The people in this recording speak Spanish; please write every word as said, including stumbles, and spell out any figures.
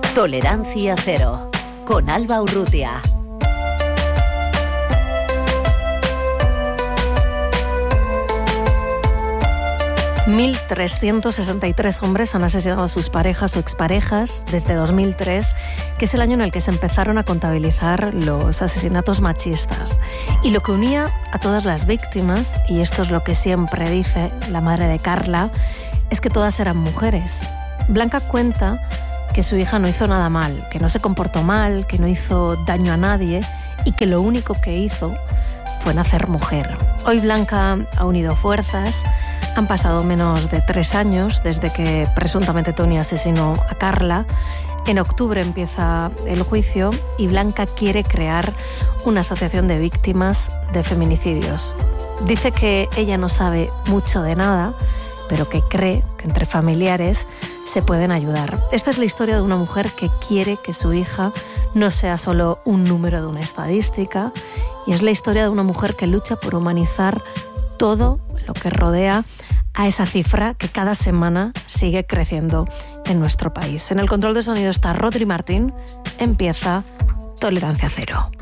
Tolerancia cero, con Alba Urrutia. mil trescientos sesenta y tres hombres han asesinado a sus parejas o exparejas desde dos mil tres, que es el año en el que se empezaron a contabilizar los asesinatos machistas. Y lo que unía a todas las víctimas, y esto es lo que siempre dice la madre de Carla, es que todas eran mujeres. Blanca cuenta que su hija no hizo nada mal, que no se comportó mal, que no hizo daño a nadie y que lo único que hizo fue nacer mujer. Hoy Blanca ha unido fuerzas. Han pasado menos de tres años desde que presuntamente Tony asesinó a Carla. En octubre empieza el juicio y Blanca quiere crear una asociación de víctimas de feminicidios. Dice que ella no sabe mucho de nada, pero que cree que entre familiares se pueden ayudar. Esta es la historia de una mujer que quiere que su hija no sea solo un número de una estadística, y es la historia de una mujer que lucha por humanizar todo lo que rodea a esa cifra que cada semana sigue creciendo en nuestro país. En el control de sonido está Rodri Martín. Empieza Tolerancia Cero.